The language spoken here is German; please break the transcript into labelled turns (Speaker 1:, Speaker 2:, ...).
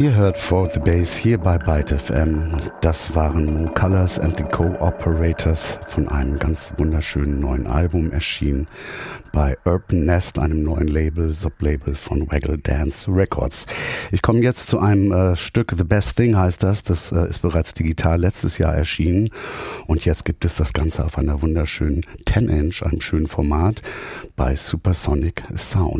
Speaker 1: Ihr hört For the Bass hier bei Byte FM. Das waren Mo Colors and the Co-Operators von einem ganz wunderschönen neuen Album erschienen bei Urban Nest, einem neuen Label, Sublabel von Waggle Dance Records. Ich komme jetzt zu einem Stück, The Best Thing heißt das. Das ist bereits digital letztes Jahr erschienen und jetzt gibt es das Ganze auf einer wunderschönen 10-Inch, einem schönen Format bei Supersonic Sound.